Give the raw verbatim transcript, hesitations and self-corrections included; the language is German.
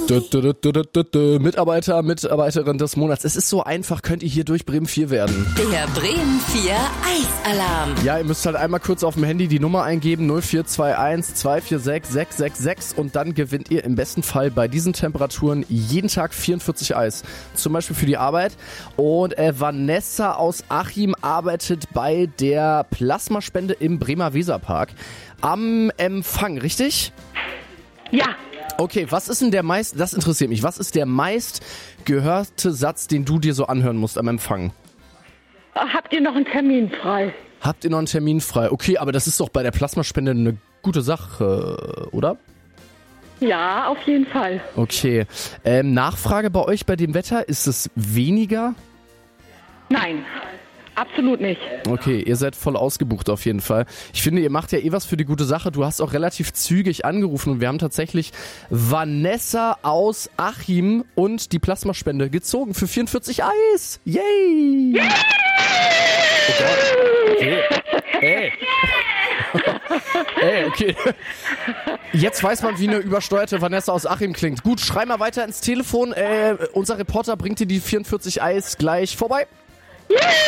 Du, du, du, du, du, du. Mitarbeiter, Mitarbeiterin des Monats. Es ist so einfach, könnt ihr hier durch Bremen vier werden. Der Bremen vier Eisalarm. Ja, ihr müsst halt einmal kurz auf dem Handy die Nummer eingeben, null vier zwei eins zwei vier sechs sechs sechs sechs, und dann gewinnt ihr im besten Fall bei diesen Temperaturen jeden Tag vierundvierzig Eis. Zum Beispiel für die Arbeit. Und äh, Vanessa aus Achim arbeitet bei der Plasmaspende im Bremer Weserpark. Am Empfang, richtig? Ja. Okay, was ist denn der meist, das interessiert mich, was ist der meist gehörte Satz, den du dir so anhören musst am Empfang? Habt ihr noch einen Termin frei? Habt ihr noch einen Termin frei? Okay, aber das ist doch bei der Plasmaspende eine gute Sache, oder? Ja, auf jeden Fall. Okay, ähm, Nachfrage bei euch bei dem Wetter, ist es weniger? Nein, absolut nicht. Okay, ihr seid voll ausgebucht auf jeden Fall. Ich finde, ihr macht ja eh was für die gute Sache. Du hast auch relativ zügig angerufen und wir haben tatsächlich Vanessa aus Achim und die Plasmaspende gezogen für vierundvierzig Eis. Yay! Yeah! Oh Gott. Okay. Ey. Ey, okay. Jetzt weiß man, wie eine übersteuerte Vanessa aus Achim klingt. Gut, schrei mal weiter ins Telefon. Äh, unser Reporter bringt dir die vierundvierzig Eis gleich vorbei. Yeah!